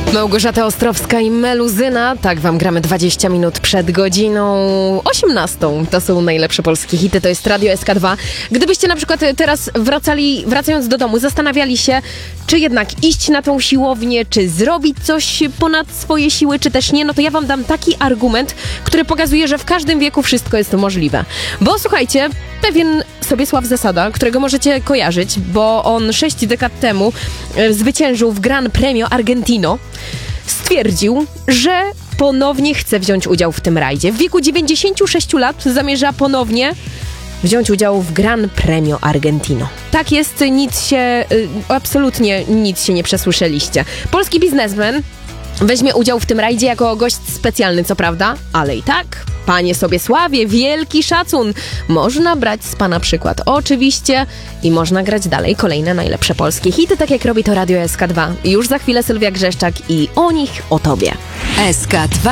Małgorzata Ostrowska i Meluzyna. Tak wam gramy 20 minut przed godziną 18. To są najlepsze polskie hity, to jest Radio SK2. Gdybyście na przykład teraz wracając do domu, zastanawiali się, czy jednak iść na tą siłownię, czy zrobić coś ponad swoje siły, czy też nie, no to ja wam dam taki argument, który pokazuje, że w każdym wieku wszystko jest możliwe. Bo słuchajcie, pewien Sobiesław Zasada, którego możecie kojarzyć, bo on 6 dekad temu zwyciężył w Gran Premio Argentino, stwierdził, że ponownie chce wziąć udział w tym rajdzie. W wieku 96 lat zamierza ponownie wziąć udział w Gran Premio Argentino. Tak jest, absolutnie nic się nie przesłyszeliście. Polski biznesmen weźmie udział w tym rajdzie jako gość specjalny, co prawda, ale i tak, panie Sobiesławie, wielki szacun. Można brać z pana przykład, oczywiście, i można grać dalej kolejne najlepsze polskie hity, tak jak robi to Radio SK2. Już za chwilę Sylwia Grzeszczak i O nich, o tobie. SK2.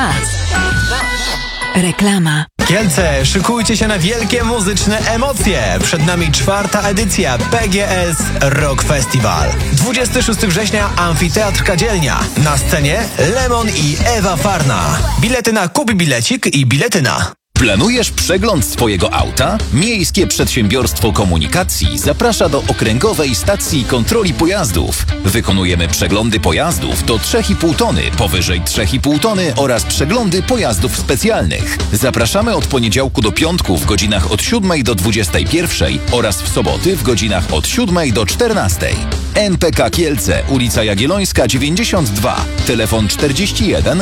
Reklama. Kielce, szykujcie się na wielkie muzyczne emocje. Przed nami 4. edycja PGS Rock Festival. 26 września Amfiteatr Kadzielnia. Na scenie Lemon i Ewa Farna. Bilety na Kup Bilecik i Biletyna. Planujesz przegląd swojego auta? Miejskie Przedsiębiorstwo Komunikacji zaprasza do Okręgowej Stacji Kontroli Pojazdów. Wykonujemy przeglądy pojazdów do 3,5 tony, powyżej 3,5 tony oraz przeglądy pojazdów specjalnych. Zapraszamy od poniedziałku do piątku w godzinach od 7 do 21 oraz w soboty w godzinach od 7 do 14. NPK Kielce, ulica Jagiellońska 92, telefon 41